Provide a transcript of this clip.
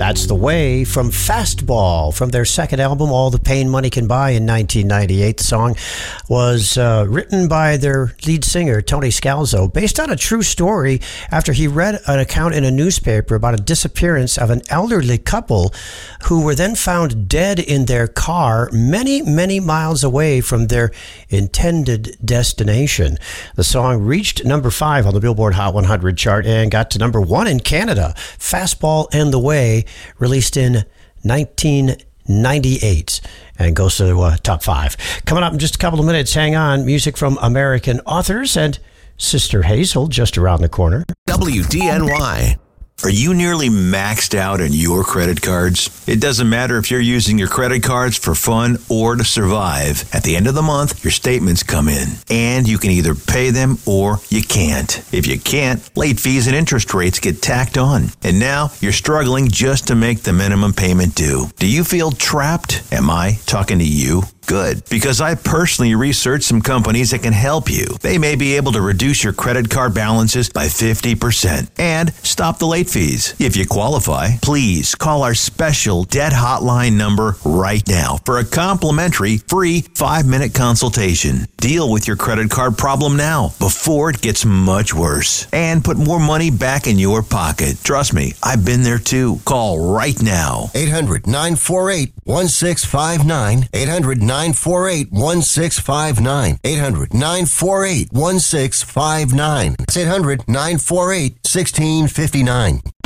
That's The Way from Fastball from their second album, All the Pain Money Can Buy, in 1998. The song was written by their lead singer, Tony Scalzo, based on a true story after he read an account in a newspaper about a disappearance of an elderly couple who were then found dead in their car many, many miles away from their intended destination. The song reached number 5 on the Billboard Hot 100 chart and got to number 1 in Canada. Fastball and The Way, released in 1998, and goes to top 5. Coming up in just a couple of minutes, hang on, music from American authors and Sister Hazel just around the corner. WDNY. Are you nearly maxed out on your credit cards? It doesn't matter if you're using your credit cards for fun or to survive. At the end of the month, your statements come in, and you can either pay them or you can't. If you can't, late fees and interest rates get tacked on. And now you're struggling just to make the minimum payment due. Do you feel trapped? Am I talking to you? Good, because I personally researched some companies that can help you. They may be able to reduce your credit card balances by 50% and stop the late fees. If you qualify, please call our special debt hotline number right now for a complimentary free 5-minute consultation. Deal with your credit card problem now before it gets much worse and put more money back in your pocket. Trust me, I've been there too. Call right now. 800-948-1659. 800-948-1659. 800-948-1659. It's 800-948-1659.